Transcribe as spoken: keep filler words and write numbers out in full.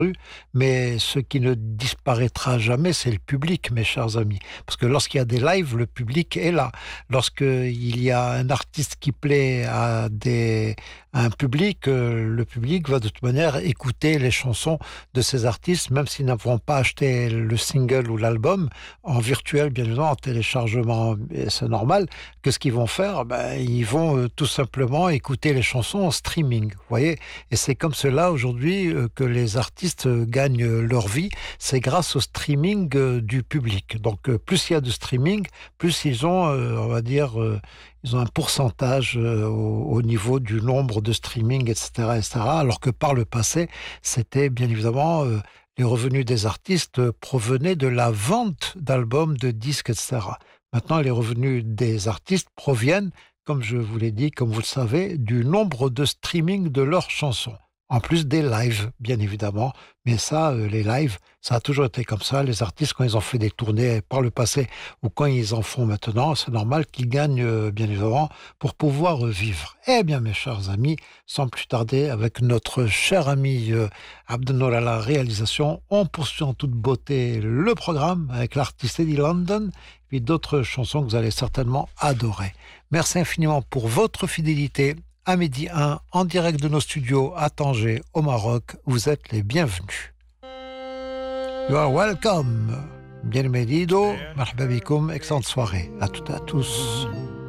mais ce qui ne disparaîtra jamais, c'est le public, mes chers amis. Parce que lorsqu'il y a des lives, le public est là. Lorsqu'il y a un artiste qui plaît à, des, à un public, euh, le public va de toute manière écouter les chansons de ces artistes, même s'ils n'auront pas acheté le single ou l'album, en virtuel, bien évidemment, en téléchargement, c'est normal. Qu'est-ce qu'ils vont faire? Ben, ils vont euh, tout simplement écouter les chansons en streaming, vous voyez. Et c'est comme cela aujourd'hui euh, que les artistes gagnent leur vie, c'est grâce au streaming euh, du public. Donc euh, plus il y a de streaming, plus ils ont, euh, on va dire, euh, ils ont un pourcentage euh, au, au niveau du nombre de streaming, et cetera, et cetera. Alors que par le passé, c'était bien évidemment euh, les revenus des artistes euh, provenaient de la vente d'albums, de disques, et cetera. Maintenant, les revenus des artistes proviennent, comme je vous l'ai dit, comme vous le savez, du nombre de streaming de leurs chansons. En plus des lives, bien évidemment. Mais ça, euh, les lives, ça a toujours été comme ça. Les artistes, quand ils ont fait des tournées par le passé ou quand ils en font maintenant, c'est normal qu'ils gagnent, euh, bien évidemment, pour pouvoir euh, vivre. Eh bien, mes chers amis, sans plus tarder, avec notre cher ami euh, Abdenour à la réalisation, on poursuit en toute beauté le programme avec l'artiste Eddie London, puis d'autres chansons que vous allez certainement adorer. Merci infiniment pour votre fidélité. À midi un, en direct de nos studios à Tanger, au Maroc, vous êtes les bienvenus. You are welcome. Bienvenido, marhaba bikoum, excellente soirée. À toutes et à tous.